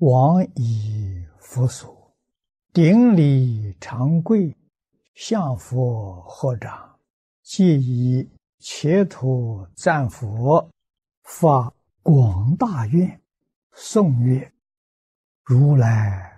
往以佛所，顶礼长跪，向佛合掌，皆以切土赞佛，发广大愿，颂曰：如来